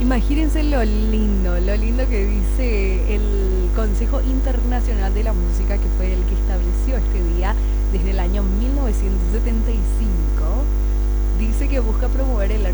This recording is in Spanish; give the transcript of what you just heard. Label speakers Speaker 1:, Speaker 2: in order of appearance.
Speaker 1: Imagínense lo lindo que dice el Consejo Internacional de la Música, que fue el que estableció este día desde el año 1975. Dice que busca promover el arte